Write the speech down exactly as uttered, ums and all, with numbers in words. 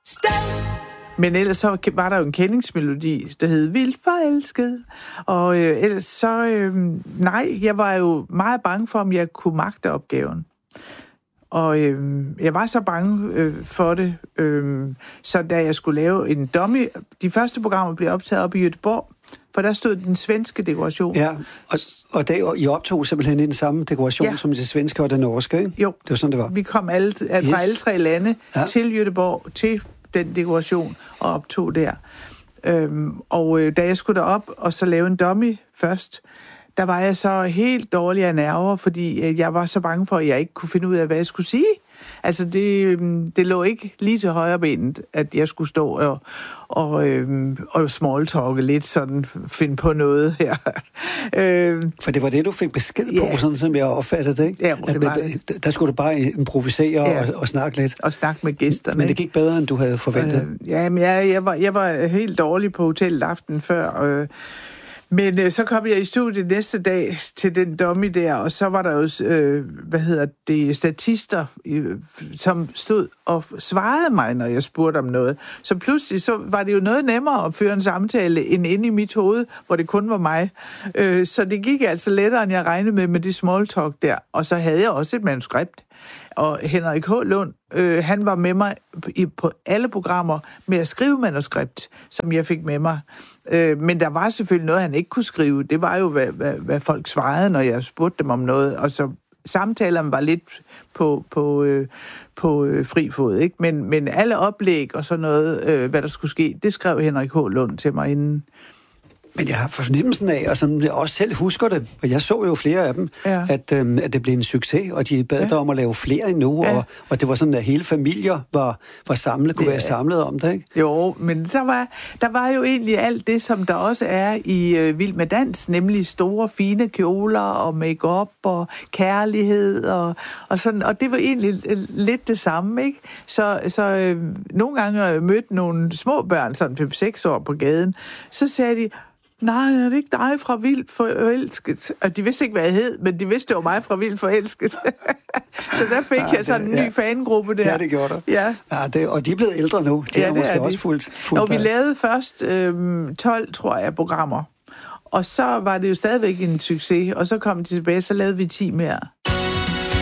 sted. Men ellers så var der jo en kendingsmelodi, der hed Vildt forelsket. Og øh, ellers så, øh, nej, jeg var jo meget bange for, om jeg kunne magte opgaven. Og øh, jeg var så bange øh, for det, øh, så da jeg skulle lave en dummy, de første programmer blev optaget op i Göteborg, for der stod den svenske dekoration. Ja, og, og det, I optog simpelthen i den samme dekoration, ja, som det svenske og det norske, ikke? Jo, det var sådan, det var. Vi kom alle, fra yes. alle tre lande ja. til Göteborg, til den dekoration, og optog der. Øhm, og øh, da jeg skulle derop og så lave en dummy først, der var jeg så helt dårlig af nerver, fordi øh, jeg var så bange for, at jeg ikke kunne finde ud af, hvad jeg skulle sige. Altså, det, det lå ikke lige til højre benet, at jeg skulle stå og, og, øhm, og smalltalke lidt, sådan finde på noget her. øhm, For det var det, du fik besked på, ja. sådan som jeg opfattede det, ikke? Ja, det var at, der skulle du bare improvisere ja. og, og snakke lidt. Og snakke med gæsterne. Men det gik bedre, end du havde forventet. Øh, ja, men jeg, jeg, var, jeg var helt dårlig på hotellet aftenen før, øh, Men øh, så kom jeg i studiet næste dag til den dummy der, og så var der jo, øh, hvad hedder det, statister, øh, som stod og svarede mig, når jeg spurgte om noget. Så pludselig så var det jo noget nemmere at føre en samtale end inde i mit hoved, hvor det kun var mig. Øh, så det gik altså lettere, end jeg regnede med med det small talk der. Og så havde jeg også et manuskript. Og Henrik H. Lund, øh, han var med mig i, på alle programmer med at skrive manuskript, som jeg fik med mig. Øh, men der var selvfølgelig noget, han ikke kunne skrive. Det var jo, hvad, hvad, hvad folk svarede, når jeg spurgte dem om noget. Og så samtalerne var lidt på, på, øh, på øh, fri fod, ikke? Men, men alle oplæg og sådan noget, øh, hvad der skulle ske, det skrev Henrik H. Lund til mig inden. Men jeg har fornemmelsen af, og som jeg også selv husker det, og jeg så jo flere af dem, ja. at, øhm, at det blev en succes, og de bad ja. dig om at lave flere endnu, ja. og, og det var sådan, at hele familier var, var samlet, kunne ja. være samlet om det, ikke? Jo, men der var, der var jo egentlig alt det, som der også er i øh, Vild med Dans, nemlig store, fine kjoler og make-up og kærlighed og, og sådan, og det var egentlig lidt det samme, ikke? Så, så øh, nogle gange har jeg mødt nogle små børn, sådan fem seks år på gaden, så sagde de, nej, er det ikke dig fra Vildt Forelsket? Og de vidste ikke, hvad jeg hed, men de vidste, det var mig fra Vildt Forelsket. Så der fik ja, jeg sådan en ja. ny fangruppe der. Ja, det gjorde du. Ja. Ja, det, og de er blevet ældre nu. De ja, har måske også fuldt, fuldt Og vi lavede først øhm, tolv, tror jeg, programmer. Og så var det jo stadigvæk en succes, og så kom de tilbage, så lavede vi ti mere.